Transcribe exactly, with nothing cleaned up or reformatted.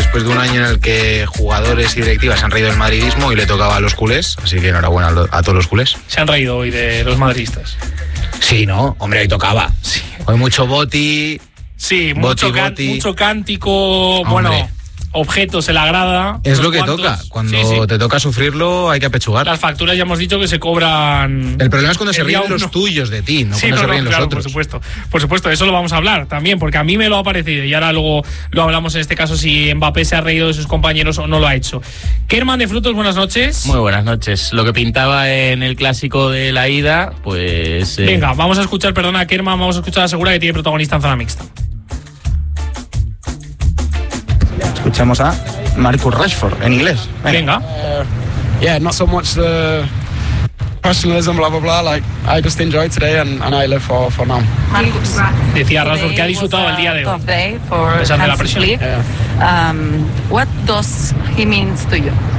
después de un año en el que jugadores y directivas se han reído del madridismo y le tocaba a los culés, así que enhorabuena a, lo, a todos los culés. Se han reído hoy de los madridistas. Sí, ¿no? Hombre, hoy tocaba. Sí. Hoy mucho boti. Sí, boti, mucho, can, boti. mucho cántico, Hombre. bueno, objetos en la grada. Es lo que cuantos. toca. Cuando sí, sí. te toca sufrirlo hay que apechugar. Las facturas ya hemos dicho que se cobran. El problema es cuando se el día ríen los uno. tuyos de ti, no Sí, cuando no, se no, ríen claro, los otros. por supuesto. Por supuesto, de eso lo vamos a hablar también, porque a mí me lo ha parecido y ahora luego lo hablamos en este caso si Mbappé se ha reído de sus compañeros o no lo ha hecho. Kerman de Frutos, buenas noches. Muy buenas noches. Lo que pintaba en el clásico de la ida, pues... Eh... Venga, vamos a escuchar, perdona, Kerman, vamos a escuchar a Segura que tiene protagonista en zona mixta. Escuchamos a Marcus Rashford en inglés. Venga. Uh, yeah, not so much the professionalism, blah blah blah. Like I just enjoy today and, and I live for for now. Decía Rashford que ha disfrutado el día de hoy. Day for A pesar de la presión. Yeah. Um, what does he means to you?